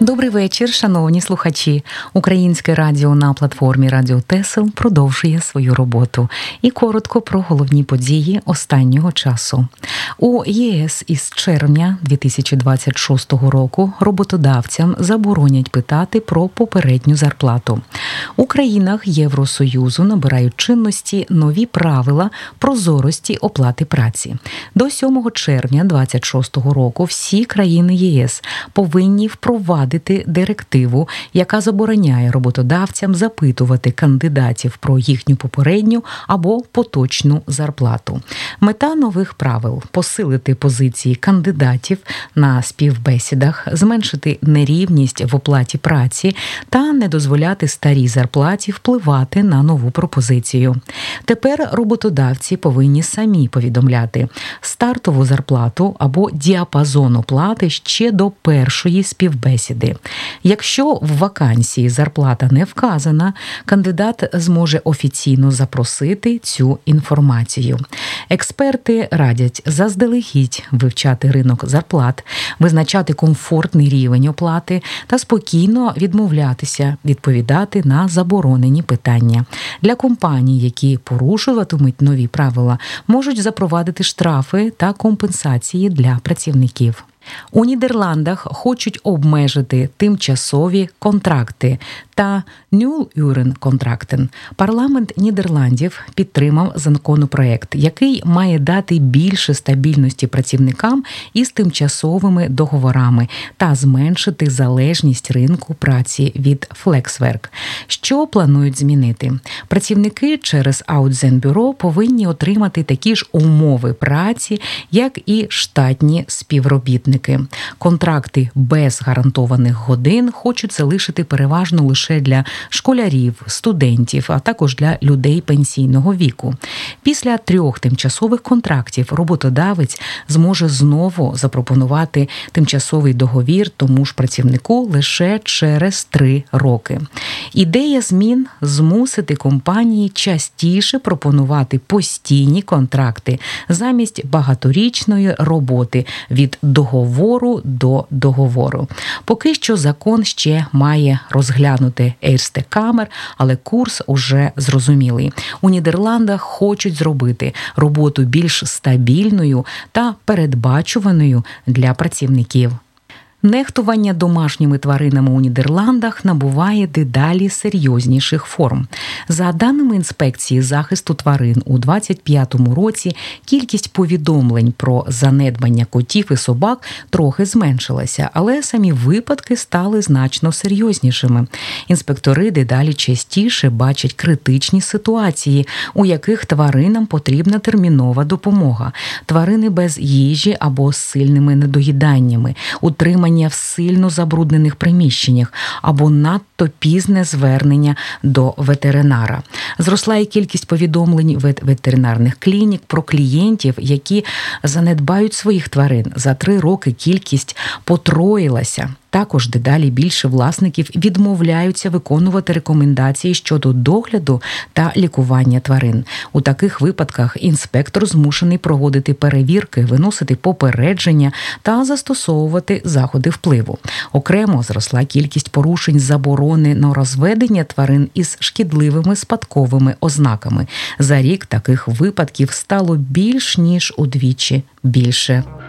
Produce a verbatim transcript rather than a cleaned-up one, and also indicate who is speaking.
Speaker 1: Добрий вечір, шановні слухачі. Українське радіо на платформі Радіо Тесел продовжує свою роботу. І коротко про головні події останнього часу. У ЄС із червня дві тисячі двадцять шостого року роботодавцям заборонять питати про попередню зарплату. У країнах Євросоюзу набирають чинності нові правила прозорості оплати праці. До сьомого червня двадцять шостого року всі країни ЄС повинні впровадити директиву, яка забороняє роботодавцям запитувати кандидатів про їхню попередню або поточну зарплату. Мета нових правил – посилити позиції кандидатів на співбесідах, зменшити нерівність в оплаті праці та не дозволяти старій зарплаті впливати на нову пропозицію. Тепер роботодавці повинні самі повідомляти стартову зарплату або діапазон оплати ще до першої співбесіди. Якщо в вакансії зарплата не вказана, кандидат зможе офіційно запросити цю інформацію. Експерти радять заздалегідь вивчати ринок зарплат, визначати комфортний рівень оплати та спокійно відмовлятися відповідати на заборонені питання. Для компаній, які порушуватимуть нові правила, можуть запровадити штрафи та компенсації для працівників. У Нідерландах хочуть обмежити тимчасові контракти та нюл-юрен-контрактен. Парламент Нідерландів підтримав законопроект, який має дати більше стабільності працівникам із тимчасовими договорами та зменшити залежність ринку праці від флексверк. Що планують змінити? Працівники через аутзенбюро повинні отримати такі ж умови праці, як і штатні співробітники. Контракти без гарантованих годин хочуть залишити переважно лише для школярів, студентів, а також для людей пенсійного віку. Після трьох тимчасових контрактів роботодавець зможе знову запропонувати тимчасовий договір тому ж працівнику лише через три роки. Ідея змін – змусити компанії частіше пропонувати постійні контракти замість багаторічної роботи від договору до договору. Поки що закон ще має розглянути Eerste Kamer, але курс уже зрозумілий. У Нідерландах хочуть зробити роботу більш стабільною та передбачуваною для працівників. Нехтування домашніми тваринами у Нідерландах набуває дедалі серйозніших форм. За даними інспекції захисту тварин, у двадцять п'ятому році кількість повідомлень про занедбання котів і собак трохи зменшилася, але самі випадки стали значно серйознішими. Інспектори дедалі частіше бачать критичні ситуації, у яких тваринам потрібна термінова допомога. Тварини без їжі або з сильними недоїданнями, утримання в сильно забруднених приміщеннях або надто пізне звернення до ветеринара. Зросла і кількість повідомлень від ветеринарних клінік про клієнтів, які занедбають своїх тварин. За три роки кількість потроїлася. Також дедалі більше власників відмовляються виконувати рекомендації щодо догляду та лікування тварин. У таких випадках інспектор змушений проводити перевірки, виносити попередження та застосовувати заходи впливу. Окремо зросла кількість порушень заборони на розведення тварин із шкідливими спадковими ознаками. За рік таких випадків стало більш ніж удвічі більше.